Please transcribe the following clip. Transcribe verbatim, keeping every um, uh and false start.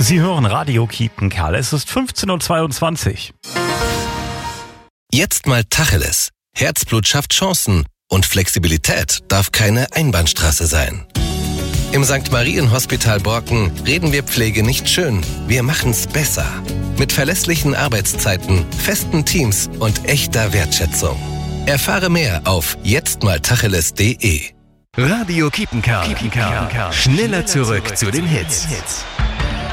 Sie hören Radio Kiepenkerl. Es ist fünfzehn Uhr zweiundzwanzig. Jetzt mal Tacheles. Herzblut schafft Chancen und Flexibilität darf keine Einbahnstraße sein. Im Sankt Marien Hospital Borken reden wir Pflege nicht schön, wir machen's besser. Mit verlässlichen Arbeitszeiten, festen Teams und echter Wertschätzung. Erfahre mehr auf jetztmaltacheles punkt de. Radio Kiepenkerl. Schneller zurück zu den Hits.